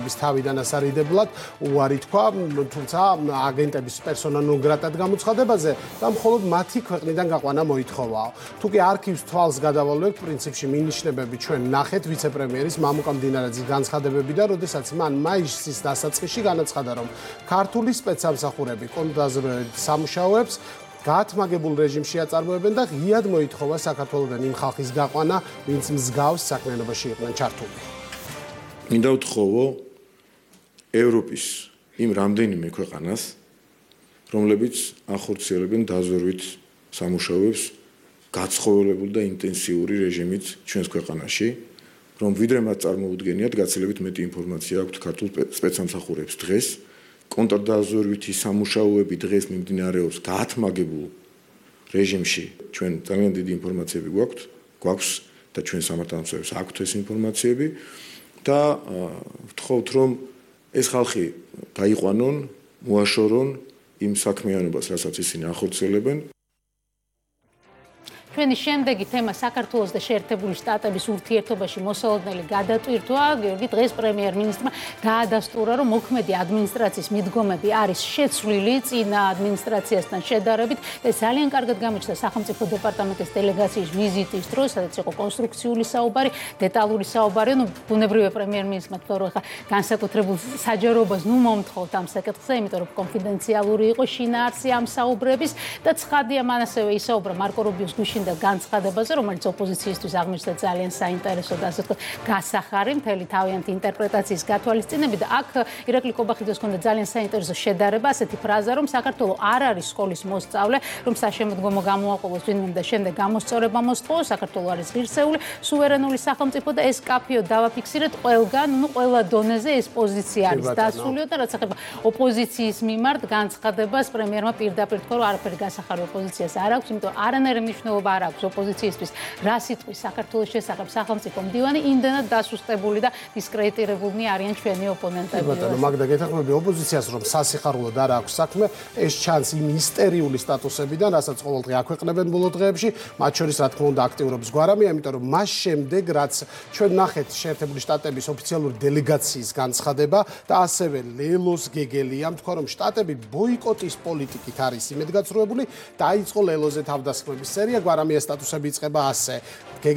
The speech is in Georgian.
აგენტების თავიდან ასარიდებლად უარი თქვა, თუმცა აგენტების პერსონა ნონ გრატად გამოცხადებაზე და მხოლოდ მათი ქვეყნიდან გაყვანა მოითხოვაო. თუ კი არქივს თვალს გადავალვევთ, პრინციპში მინიშნებები ჩვენ ნახეთ ვიცე-პრემიერის მამუკა მდინარაძის განცხადებებიდან, როდესაც მან მაისის დასაწყისში განაცხადა, რომ ქართული სპეცსამსახურები კონტრდაზროებად სამუშაოებს გაათმაგებულ რეჟიმში აწარმოებენ და ღიად მოითხოვა საქართველოდან იმ ხალხის გაყვანა, ვინც მსგავს საქმიანობაში იყვნენ ჩართული. მინდა ვთხოვო ევროპის იმ რამდენიმე ქვეყანას, რომლებიც ახორციელებენ დაზვერვით სამუშაოებს გაცხოველებულ და ინტენსიური რეჟიმით ჩვენს ქვეყანაში, რომ ვიდრე მათ წარმოუდგენიათ, გაცილებით მეტი ინფორმაცია აქვთ ქართულ სპეცსამსახურებს დღეს. კონტრდაზვერვითი სამუშაოები დღეს მიმდინარეობს გაათმაგებულ რეჟიმში. ჩვენ ძალიან დიდი ინფორმაციები გვაქვს და ჩვენ სამართალმცველებს აქვთ ეს ინფორმაციები და ვთხოვთ, რომ ეს ხალხი გაიყვანონ, მოაშორონ იმ საქმიანობას, რასაც ისინი ახორციელებენ. ჩვენი შემდეგი თემა საქართველოს და შეერთებული შტატების ურთიერთობაში მოსალოდნელი გადატვირთვა. გიორგი, დღეს პრემიერ-მინისტრმა დაადასტურა, რომ მოქმედი ადმინისტრაციის მიდგომები არის შეცვლილი წინა ადმინისტრაციასთან შედარებით. ეს ძალიან კარგად გამოჩნდა სახელმწიფო დეპარტამენტის დელეგაციის ვიზიტის დროს, სადაც იყო კონსტრუქციული საუბარი, დეტალური საუბარი. ბუნებრივია პრემიერ-მინისტრმა თქვა, რომ ხა განსაკუთრებულ საჯაროებას მომთხოვთ ამ საკითხზე, იმიტომ რომ კონფიდენციალური იყო შინაარსი ამ საუბრების და ცხადია, მან ასევე ისაუბრა მარკო რუბიოს გუშინ და განცხადებაზე, რომელიც ოპოზიციისთვის აღმოჩნდა ძალიან საინტერესო და ასე ვთქვათ, გასახარი მთელი თავიანთი ინტერპრეტაციის გათვალისწინებით და აქ ირაკლი კობახიძეს ჰქონდა ძალიან საინტერესო შედარება, ასეთი ფრაზა, რომ საქართველო არ არის სკოლის მოსწავლე, რომ საშემოდგომო გამოაყოლოს ვინმე და შემდეგ გამოსწორება მოსთხოვოს, საქართველო არის ღირსეული, სუვერენული სახელმწიფო და ეს კაფეო დავაფიქსირეთ ყველგან, ყველა დონეზე ეს პოზიცია არის დასრულიო და რაც ახება ოპოზიციის მიმართ განცხადებას პრემიერმა პირდაპირ თქვა, რომ არაფერი გასახარი ოპოზიციას არ აქვს, იმიტომ არანაირი მნიშვნელობა არ აქვს ოპოზიციისთვის, რა სიტყვის საქართველოს შესახებ სახელმწიფო მდივანი, იმდენად დასუსტებული და დისკრედიტირებულნი არიან ჩვენი ოპონენტები. ბატონო, მაგდა გეთანხმები ოპოზიციას, რომ სასიხარულოდ არ აქვს საქმე, ეს ჩანს იმ ისტერიული სტატუსებიდან, რასაც ყოველდღე აქვეყნებენ ბოლო დღეებში, მათ შორის რა თქმა უნდა აქტიურობს გვარამია, იმიტომ რომ მას შემდეგ, რაც ჩვენ ნახეთ შეერთებული შტატების ოფიციალური დელეგაციის განცხადება და ასევე ლელოს გეგელიამ თქვა, რომ შტატები ბოიკოტის პოლიტიკით არის იმედგაცრუებული, დაიწყო ლელოზე თავდასხმების სერია, გვარამიას სტატუსები იწყება ასე.